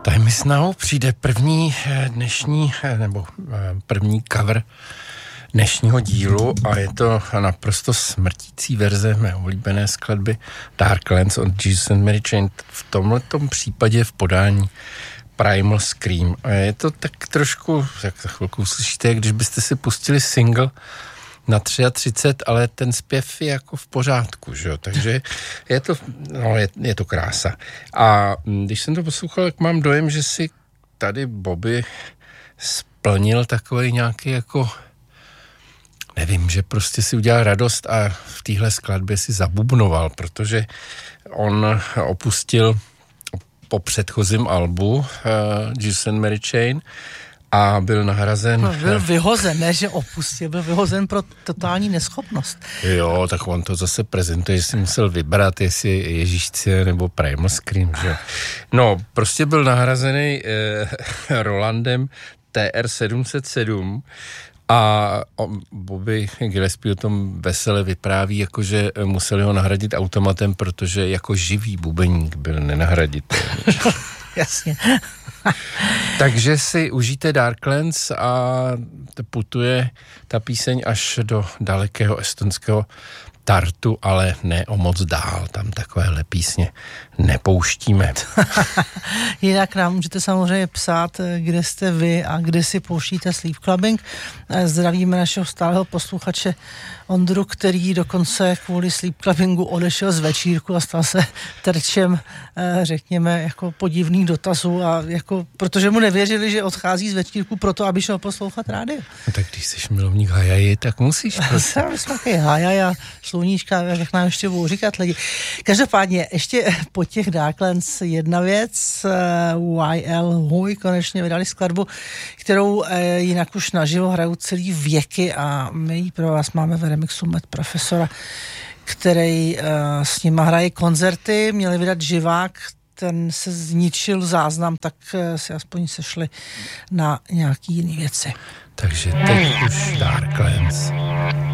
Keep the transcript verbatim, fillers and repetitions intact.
Time is Now přijde první dnešní, nebo první cover dnešního dílu a je to naprosto smrtící verze mé oblíbené skladby Darklands od Jesus and Mary Chain, v tomhletom případě v podání Primal Scream. A je to tak trošku, jak za chvilku uslyšíte, jak když byste si pustili single na třicet tři, ale ten zpěv je jako v pořádku, že jo, takže je to, no, je, je to krása. A když jsem to poslouchal, tak mám dojem, že si tady Bobby splnil takový nějaký jako, nevím, že prostě si udělal radost a v téhle skladbě si zabubnoval, protože on opustil po předchozím albu uh, Jesus and Mary Chain a byl nahrazen... No, byl vyhozen, ne, že opustil, byl vyhozen pro totální neschopnost. Jo, tak on to zase prezentuje, že si musel vybrat, jestli Ježíšce nebo Primal Scream, že? No, prostě byl nahrazený eh, Rolandem T R sedm set sedm a Bobby Gillespie o tom vesele vypráví, jakože museli ho nahradit automatem, protože jako živý bubeník byl nenahraditelný. Jasně. Takže si užijte Darklands a putuje ta píseň až do dalekého estonského Tartu, ale ne o moc dál, tam takovéhle písně nepouštíme. Jinak nám můžete samozřejmě psát, kde jste vy a kde si pouštíte Sleep Clubbing. Zdravíme našeho stálého posluchače Ondru, který dokonce kvůli Sleep Clubbingu odešel z večírku a stal se terčem, řekněme, jako podivných dotazů, a jako, protože mu nevěřili, že odchází z večírku proto, aby šel poslouchat rádio. No tak když jsi milovník hajaji, tak musíš. Jsem takový hajaj a sluníčka, jak nám ještě budou říkat lidi. Každopádně ještě po těch Darklands jedna věc. Y L Huy konečně vydali skladbu, kterou jinak už naživo hrajou celý věky a my ji pro vás máme v remixu Met Profesora, který s nima hraje koncerty, měli vydat živák, ten se zničil záznam, tak si aspoň sešli na nějaký jiný věci. Takže teď už Darklands.